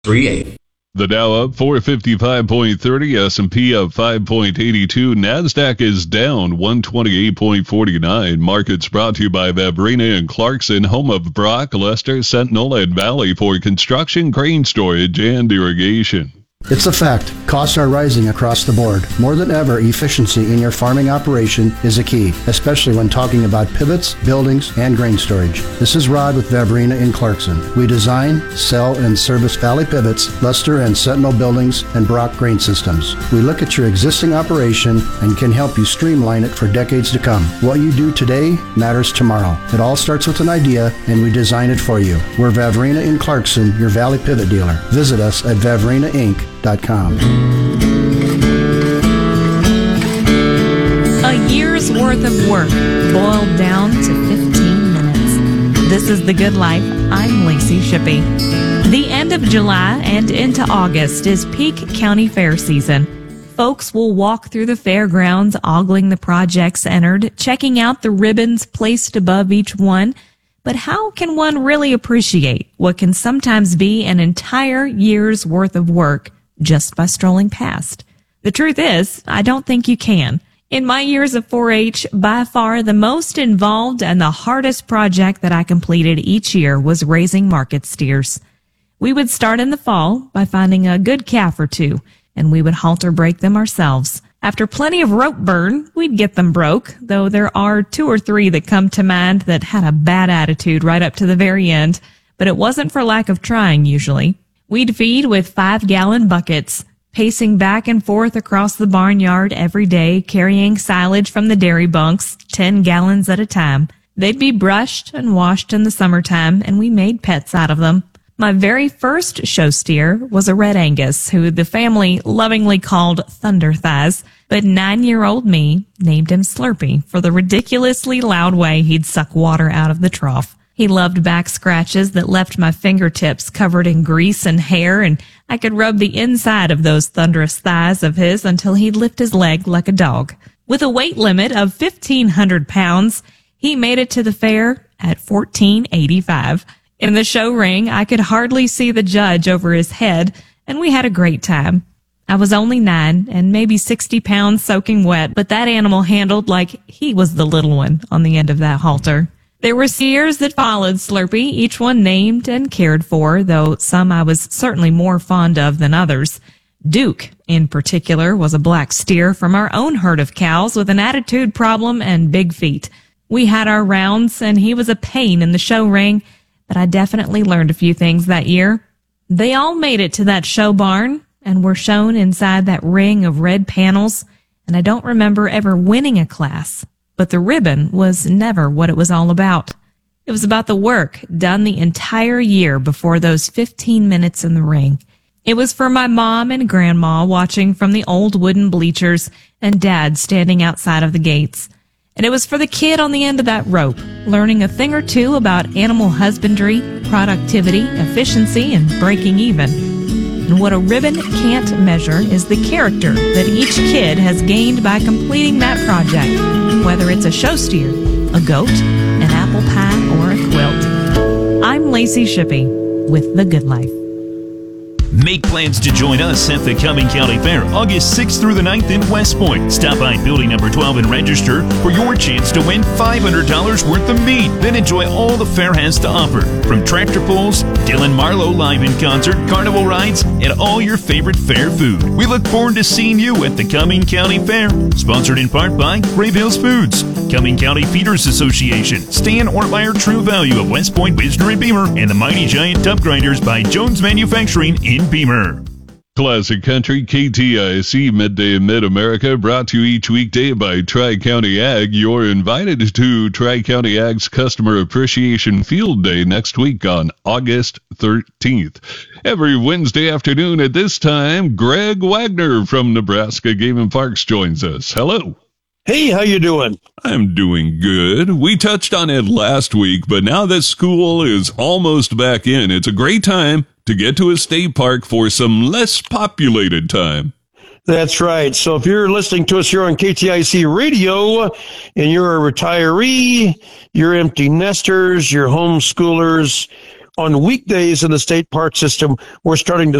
38. The Dow up 455.30, S&P up 5.82, NASDAQ is down 128.49. Markets brought to you by Vavrina and Clarkson, home of Brock, Lester, Sentinel, and Valley for construction, grain storage, and irrigation. It's a fact. Costs are rising across the board. More than ever, efficiency in your farming operation is a key, especially when talking about pivots, buildings, and grain storage. This is Rod with Vavrina in Clarkson. We design, sell, and service Valley Pivots, Lester and Sentinel buildings, and Brock grain systems. We look at your existing operation and can help you streamline it for decades to come. What you do today matters tomorrow. It all starts with an idea, and we design it for you. We're Vavrina in Clarkson, your Valley Pivot dealer. Visit us at vavrinainc.com. A year's worth of work boiled down to 15 minutes. This is The Good Life. I'm Lacey Shippey. The end of July and into August is peak county fair season. Folks will walk through the fairgrounds, ogling the projects entered, checking out the ribbons placed above each one. But how can one really appreciate what can sometimes be an entire year's worth of work just by strolling past? The truth is, I don't think you can. In my years of 4-H, by far the most involved and the hardest project that I completed each year was raising market steers. We would start in the fall by finding a good calf or two, and we would halter break them ourselves. After plenty of rope burn, we'd get them broke, though there are 2 or 3 that come to mind that had a bad attitude right up to the very end, but it wasn't for lack of trying usually. We'd feed with 5-gallon buckets, pacing back and forth across the barnyard every day, carrying silage from the dairy bunks, 10 gallons at a time. They'd be brushed and washed in the summertime, and we made pets out of them. My very first show steer was a Red Angus, who the family lovingly called Thunder Thighs, but 9-year-old me named him Slurpee for the ridiculously loud way he'd suck water out of the trough. He loved back scratches that left my fingertips covered in grease and hair, and I could rub the inside of those thunderous thighs of his until he'd lift his leg like a dog. With a weight limit of 1,500 pounds, he made it to the fair at 1485. In the show ring, I could hardly see the judge over his head, and we had a great time. I was only 9 and maybe 60 pounds soaking wet, but that animal handled like he was the little one on the end of that halter. There were steers that followed Slurpee, each one named and cared for, though some I was certainly more fond of than others. Duke, in particular, was a black steer from our own herd of cows with an attitude problem and big feet. We had our rounds, and he was a pain in the show ring, but I definitely learned a few things that year. They all made it to that show barn and were shown inside that ring of red panels, and I don't remember ever winning a class. But the ribbon was never what it was all about. It was about the work done the entire year before those 15 minutes in the ring. It was for my mom and grandma watching from the old wooden bleachers and dad standing outside of the gates. And it was for the kid on the end of that rope, learning a thing or two about animal husbandry, productivity, efficiency, and breaking even. And what a ribbon can't measure is the character that each kid has gained by completing that project, whether it's a show steer, a goat, an apple pie, or a quilt. I'm Lacey Shippey with The Good Life. Make plans to join us at the Cumming County Fair, August 6th through the 9th in West Point. Stop by building number 12 and register for your chance to win $500 worth of meat. Then enjoy all the fair has to offer, from tractor pulls, Dylan Marlowe live in concert, carnival rides, and all your favorite fair food. We look forward to seeing you at the Cumming County Fair. Sponsored in part by Brave Hills Foods, Cumming County Feeders Association, Stan Ortmeyer True Value of West Point, Wisner, and Beamer, and the Mighty Giant Tub Grinders by Jones Manufacturing in Beamer. Classic Country, KTIC, Midday Mid-America, brought to you each weekday by Tri-County Ag. You're invited to Tri-County Ag's Customer Appreciation Field Day next week on August 13th. Every Wednesday afternoon at this time, Greg Wagner from Nebraska Game and Parks joins us. Hello. Hey, how you doing? I'm doing good. We touched on it last week, but now that school is almost back in, it's a great time to get to a state park for some less populated time. That's right. So if you're listening to us here on KTIC Radio and you're a retiree, you're empty nesters, you're homeschoolers, on weekdays in the state park system, we're starting to